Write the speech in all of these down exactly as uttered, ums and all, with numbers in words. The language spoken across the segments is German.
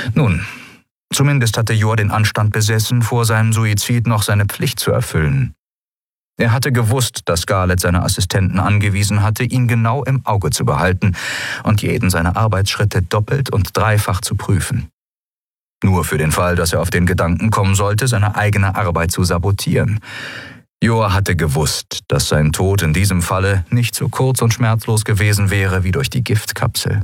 Nun, zumindest hatte Jor den Anstand besessen, vor seinem Suizid noch seine Pflicht zu erfüllen. Er hatte gewusst, dass Scarlett seine Assistenten angewiesen hatte, ihn genau im Auge zu behalten und jeden seiner Arbeitsschritte doppelt und dreifach zu prüfen. Nur für den Fall, dass er auf den Gedanken kommen sollte, seine eigene Arbeit zu sabotieren. Jor hatte gewusst, dass sein Tod in diesem Falle nicht so kurz und schmerzlos gewesen wäre wie durch die Giftkapsel.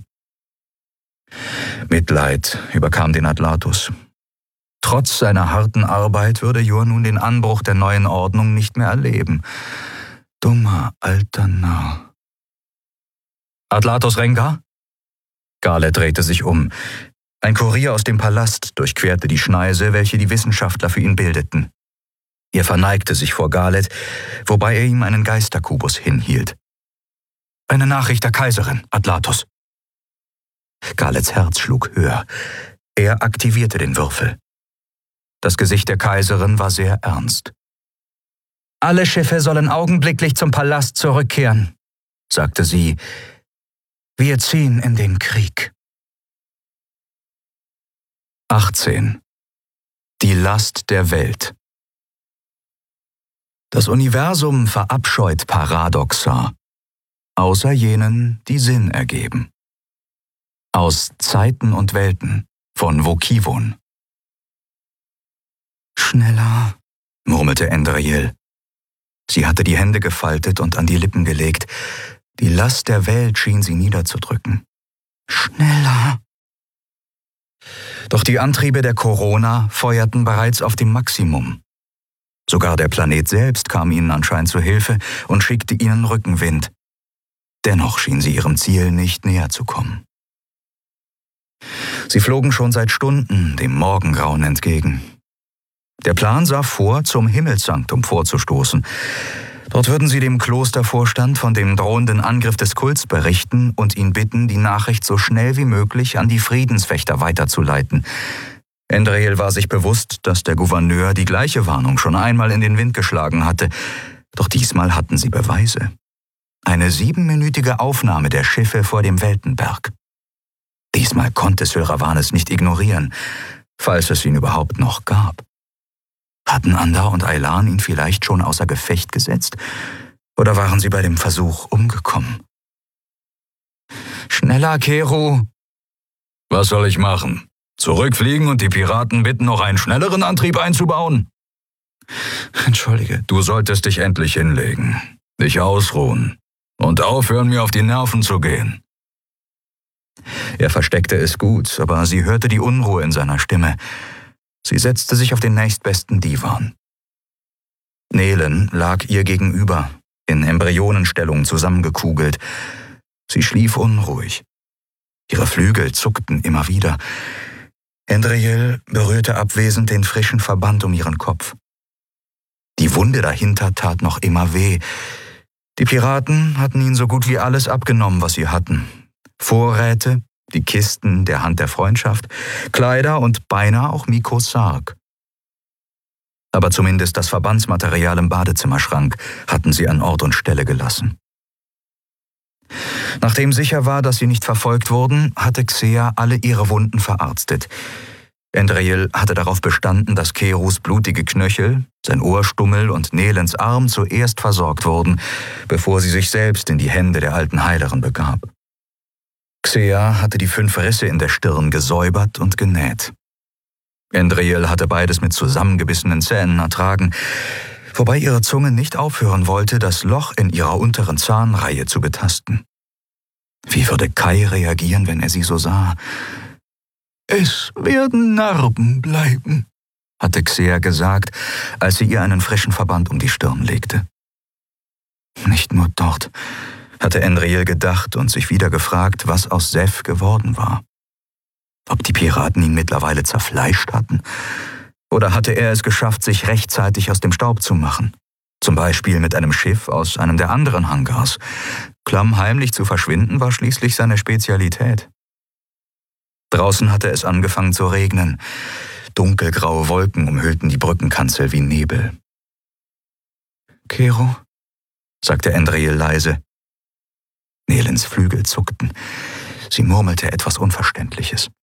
Mitleid überkam den Atlatus. Trotz seiner harten Arbeit würde Jor nun den Anbruch der neuen Ordnung nicht mehr erleben. Dummer alter Narr. Atlatus Rengar? Garlet drehte sich um. Ein Kurier aus dem Palast durchquerte die Schneise, welche die Wissenschaftler für ihn bildeten. Er verneigte sich vor Garlet, wobei er ihm einen Geisterkubus hinhielt. »Eine Nachricht der Kaiserin, Atlatus.« Garlets Herz schlug höher. Er aktivierte den Würfel. Das Gesicht der Kaiserin war sehr ernst. »Alle Schiffe sollen augenblicklich zum Palast zurückkehren«, sagte sie. »Wir ziehen in den Krieg.« achtzehn. Die Last der Welt. Das Universum verabscheut Paradoxa, außer jenen, die Sinn ergeben. Aus Zeiten und Welten von Vokivon. »Schneller«, murmelte Endriel. Sie hatte die Hände gefaltet und an die Lippen gelegt. Die Last der Welt schien sie niederzudrücken. »Schneller!« Doch die Antriebe der Corona feuerten bereits auf dem Maximum. Sogar der Planet selbst kam ihnen anscheinend zu Hilfe und schickte ihnen Rückenwind. Dennoch schien sie ihrem Ziel nicht näher zu kommen. Sie flogen schon seit Stunden dem Morgengrauen entgegen. Der Plan sah vor, zum Himmelssanktum vorzustoßen. Dort würden sie dem Klostervorstand von dem drohenden Angriff des Kults berichten und ihn bitten, die Nachricht so schnell wie möglich an die Friedenswächter weiterzuleiten. Endriel war sich bewusst, dass der Gouverneur die gleiche Warnung schon einmal in den Wind geschlagen hatte. Doch diesmal hatten sie Beweise. Eine siebenminütige Aufnahme der Schiffe vor dem Weltenberg. Diesmal konnte Sylvanas nicht ignorieren, falls es ihn überhaupt noch gab. Hatten Andar und Aylan ihn vielleicht schon außer Gefecht gesetzt? Oder waren sie bei dem Versuch umgekommen? »Schneller, Kero!« »Was soll ich machen? Zurückfliegen und die Piraten bitten, noch einen schnelleren Antrieb einzubauen?« »Entschuldige, du solltest dich endlich hinlegen, dich ausruhen und aufhören, mir auf die Nerven zu gehen.« Er versteckte es gut, aber sie hörte die Unruhe in seiner Stimme. Sie setzte sich auf den nächstbesten Divan. Nelen lag ihr gegenüber, in Embryonenstellung zusammengekugelt. Sie schlief unruhig. Ihre Flügel zuckten immer wieder. Endriel berührte abwesend den frischen Verband um ihren Kopf. Die Wunde dahinter tat noch immer weh. Die Piraten hatten ihnen so gut wie alles abgenommen, was sie hatten. Vorräte, die Kisten der Hand der Freundschaft, Kleider und beinahe auch Mikos Sarg. Aber zumindest das Verbandsmaterial im Badezimmerschrank hatten sie an Ort und Stelle gelassen. Nachdem sicher war, dass sie nicht verfolgt wurden, hatte Xea alle ihre Wunden verarztet. Endriel hatte darauf bestanden, dass Kerus blutige Knöchel, sein Ohrstummel und Nelens Arm zuerst versorgt wurden, bevor sie sich selbst in die Hände der alten Heilerin begab. Xea hatte die fünf Risse in der Stirn gesäubert und genäht. Endriel hatte beides mit zusammengebissenen Zähnen ertragen, wobei ihre Zunge nicht aufhören wollte, das Loch in ihrer unteren Zahnreihe zu betasten. Wie würde Kai reagieren, wenn er sie so sah? »Es werden Narben bleiben«, hatte Xea gesagt, als sie ihr einen frischen Verband um die Stirn legte. Nicht nur dort, hatte Endriel gedacht und sich wieder gefragt, was aus Seth geworden war. Ob die Piraten ihn mittlerweile zerfleischt hatten? Oder hatte er es geschafft, sich rechtzeitig aus dem Staub zu machen? Zum Beispiel mit einem Schiff aus einem der anderen Hangars. Klammheimlich zu verschwinden war schließlich seine Spezialität. Draußen hatte es angefangen zu regnen. Dunkelgraue Wolken umhüllten die Brückenkanzel wie Nebel. »Kero«, sagte Endriel leise. Nelens Flügel zuckten. Sie murmelte etwas Unverständliches.